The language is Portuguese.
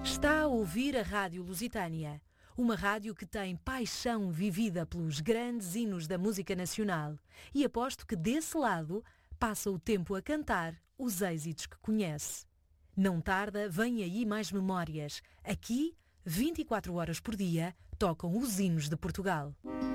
Está a ouvir a Rádio Lusitânia, uma rádio que tem paixão vivida pelos grandes hinos da música nacional, e aposto que desse lado passa o tempo a cantar os êxitos que conhece. Não tarda, vem aí mais memórias. Aqui, 24 horas por dia, tocam os hinos de Portugal.